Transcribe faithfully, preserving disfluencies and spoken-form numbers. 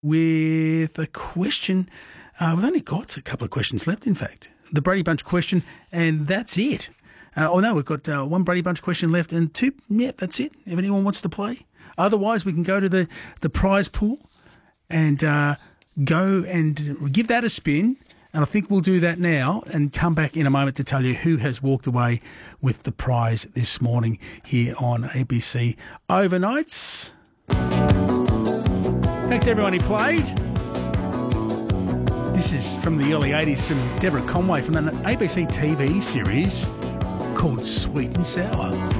with a question. Uh, we've only got a couple of questions left, in fact. The Brady Bunch question, and that's it. Uh, oh, no, we've got uh, one Brady Bunch question left and two. Yeah, that's it, if anyone wants to play. Otherwise, we can go to the, the prize pool and uh, go and give that a spin. And I think we'll do that now and come back in a moment to tell you who has walked away with the prize this morning here on A B C Overnights. Thanks to everyone who played. This is from the early eighties from Deborah Conway from an A B C T V series called Sweet and Sour.